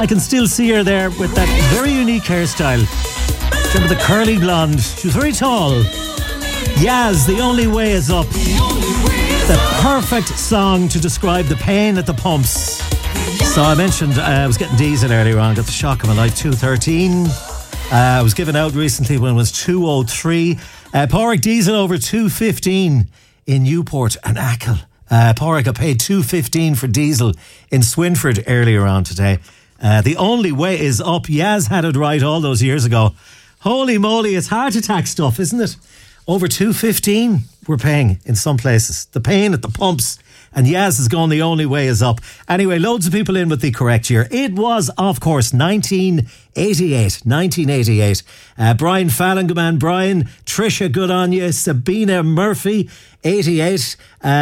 I can still see her there with that very unique hairstyle. Remember the curly blonde? She was very tall. Yaz, The Only Way Is Up. The perfect song to describe the pain at the pumps. So I mentioned I was getting diesel earlier on. Got the shock of my life, 213. I was given out recently when it was 203. Pádraig diesel over 215 in Newport and Achill. Pádraig got paid 215 for diesel in Swinford earlier on today. The Only Way Is Up. Yaz had it right all those years ago. Holy moly, it's heart attack stuff, isn't it? Over 215 we're paying in some places. The pain at the pumps. And Yaz has gone, The Only Way Is Up. Anyway, loads of people in with the correct year. It was, of course, 1988. Brian Fallon, good man, Brian. Trisha, good on you. Sabina Murphy, 88.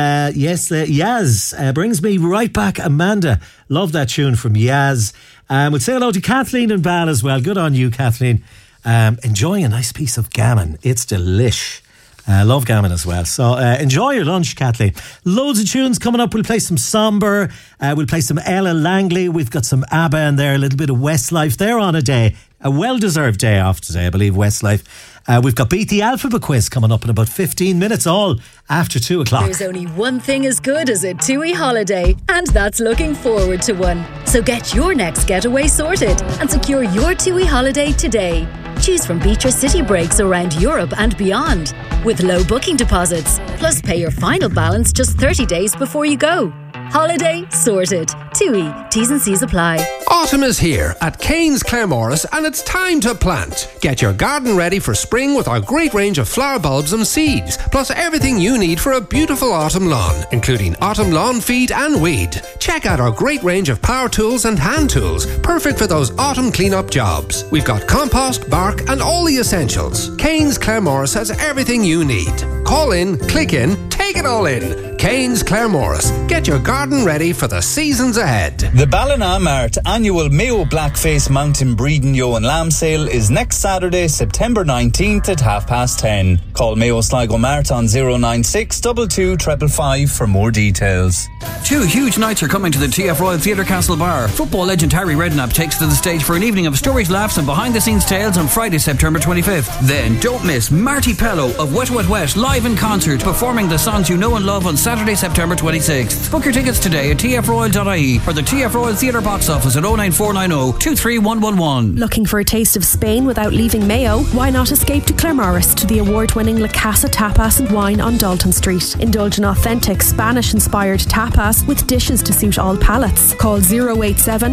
Yaz brings me right back. Amanda, love that tune from Yaz. We'll say hello to Kathleen and Bal as well. Good on you, Kathleen. Enjoying a nice piece of gammon. It's delish. Love gammon as well. So enjoy your lunch, Kathleen. Loads of tunes coming up. We'll play some Somber. We'll play some Ella Langley. We've got some ABBA in there. A little bit of Westlife. They're on a day. A well-deserved day off today, I believe, Westlife. We've got Beat the Alphabet quiz coming up in about 15 minutes, all after 2 o'clock. There's only one thing as good as a TUI holiday, and that's looking forward to one. So get your next getaway sorted and secure your TUI holiday today. Choose from beach or city breaks around Europe and beyond, with low booking deposits. Plus pay your final balance just 30 days before you go. Holiday sorted. TUI. T's and C's apply. Autumn is here at Kane's Claremorris and it's time to plant. Get your garden ready for spring with our great range of flower bulbs and seeds, plus everything you need for a beautiful autumn lawn, including autumn lawn feed and weed. Check out our great range of power tools and hand tools, perfect for those autumn clean-up jobs. We've got compost, bark and all the essentials. Kane's Claremorris has everything you need. Call in, click in, take it all in. Kane's Claremorris. Get your garden ready for the seasons ahead. The Ballina Mart annual Mayo Blackface Mountain Breeding Yo and Lamb Sale is next Saturday, September 19th at 10:30. Call Mayo Sligo Mart on 096 22 555 for more details. 2 huge nights are coming to the TF Royal Theatre Castle Bar. Football legend Harry Redknapp takes to the stage for an evening of stories, laughs and behind-the-scenes tales on Friday, September 25th. Then don't miss Marty Pello of Wet Wet Wet live in concert, performing the songs you know and love on Saturday, September 26th. Book your tickets today at tfroyal.ie or the TF Royal Theatre box office at 09490 23111. Looking for a taste of Spain without leaving Mayo? Why not escape to Claremorris to the award-winning La Casa Tapas and Wine on Dalton Street. Indulge in authentic Spanish-inspired tapas with dishes to suit all palates. Call 087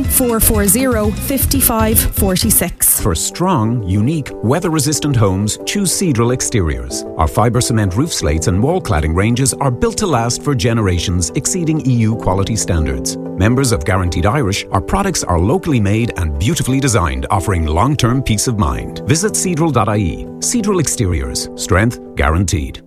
440 5546. For strong, unique, weather-resistant homes, choose Cedral Exteriors. Our fibre cement roof slates and wall cladding ranges are built to last for generations, exceeding EU quality standards. Members of Guaranteed Irish, our products are locally made and beautifully designed, offering long-term peace of mind. Visit Cedral.ie. Cedral Exteriors. Strength guaranteed.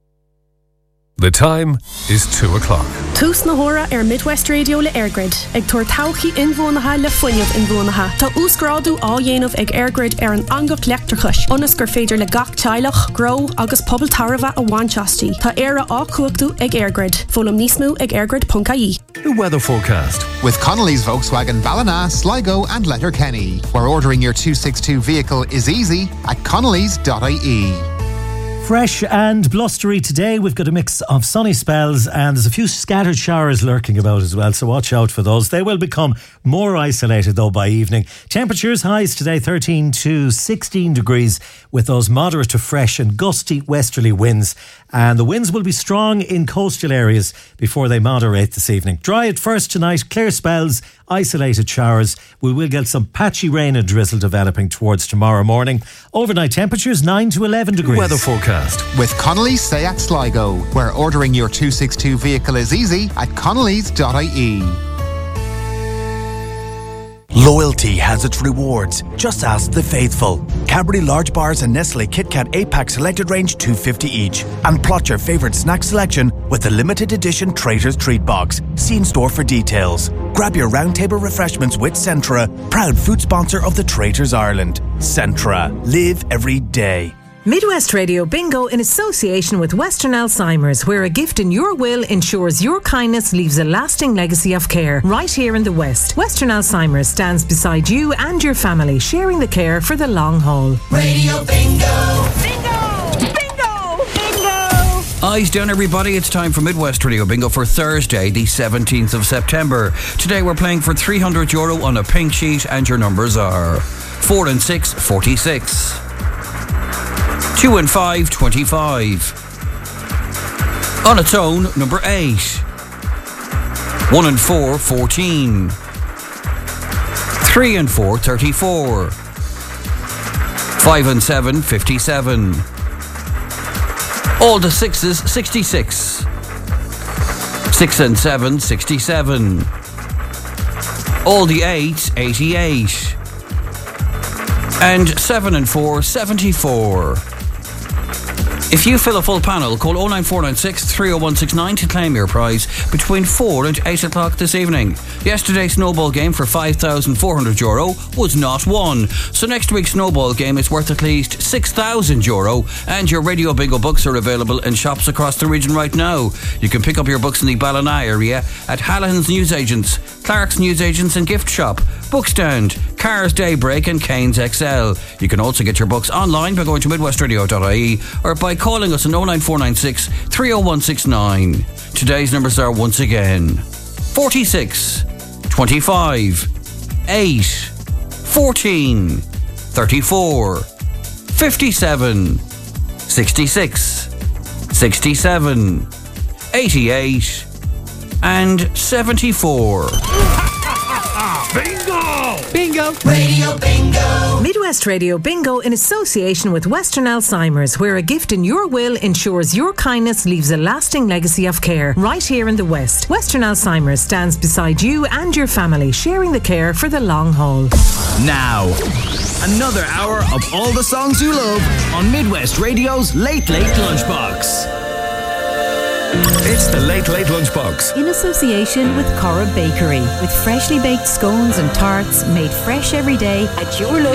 The time is 2 o'clock. Tús na hora Midwest Radio le Airgrid. Ag tuair tauchi inbhuanacha le foiineamh inbhuanacha. Tá úscrádu á dhéanamh ag Airgrid an angach leachtarchais. Onas gur féidir le gach teilech, grow agus pobl tarva a bhainteastí. Tá éire á cuachtú ag Airgrid. Fólam nísmú ag airgrid.ie. The weather forecast. With Connolly's Volkswagen Ballina, Sligo and Letterkenny, where ordering your 262 vehicle is easy at connellys.ie. Fresh and blustery today. We've got a mix of sunny spells and there's a few scattered showers lurking about as well, so watch out for those. They will become more isolated though by evening. Temperatures highs today 13 to 16 degrees with those moderate to fresh and gusty westerly winds, and the winds will be strong in coastal areas before they moderate this evening. Dry at first tonight, clear spells, isolated showers. We will get some patchy rain and drizzle developing towards tomorrow morning. Overnight temperatures 9 to 11 degrees. Weather forecast. With Connolly's Seat Sligo, where ordering your 262 vehicle is easy at connellys.ie. Loyalty has its rewards. Just ask the faithful. Cadbury Large Bars and Nestle KitKat 8-pack selected range $2.50 each. And plot your favourite snack selection with the limited edition Traitors Treat Box. See in store for details. Grab your roundtable refreshments with Centra, proud food sponsor of the Traitors Ireland. Centra. Live every day. Midwest Radio Bingo in association with Western Alzheimer's, where a gift in your will ensures your kindness leaves a lasting legacy of care. Right here in the West, Western Alzheimer's stands beside you and your family, sharing the care for the long haul. Radio Bingo! Eyes down, everybody. It's time for Midwest Radio Bingo for Thursday, the 17th of September. Today we're playing for €300 on a pink sheet, and your numbers are 4 and 6, 46. 2 and 5, 25. On its own, number 8. 1 and 4, 14. 3 and 4, 34. 5 and 7, 57. All the 6s, 66. 6 and 7, 67. All the 8s, 88. And 7 and 4, 74. If you fill a full panel, call 09496 30169 to claim your prize between 4 and 8 o'clock this evening. Yesterday's snowball game for €5,400 was not won. So next week's snowball game is worth at least €6,000, and your Radio Bingo books are available in shops across the region right now. You can pick up your books in the Ballina area at Hallahan's Newsagents, Clark's Newsagents and Gift Shop, Bookstand, Cars Daybreak and Cairns XL. You can also get your books online by going to midwestradio.ie or by calling us on 09496 30169. Today's numbers are once again 46, 25, 8, 14, 34, 57, 66, 67, 88 and 74. Bingo! Bingo! Radio Bingo! Midwest Radio Bingo in association with Western Alzheimer's, where a gift in your will ensures your kindness leaves a lasting legacy of care. Right here in the West, Western Alzheimer's stands beside you and your family, sharing the care for the long haul. Now, another hour of all the songs you love on Midwest Radio's Late Late Lunchbox. It's the Late Late Lunchbox. In association with Corra Bakery, with freshly baked scones and tarts made fresh every day at your local